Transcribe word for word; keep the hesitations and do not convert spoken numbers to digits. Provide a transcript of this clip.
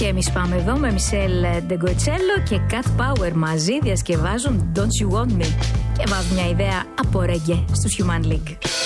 Και εμείς πάμε εδώ με Μισελ Ντεγκοτσέλο και Cat Power μαζί διασκευάζουν Don't You Want Me και βάζουν μια ιδέα από ρέγγε στους Human League.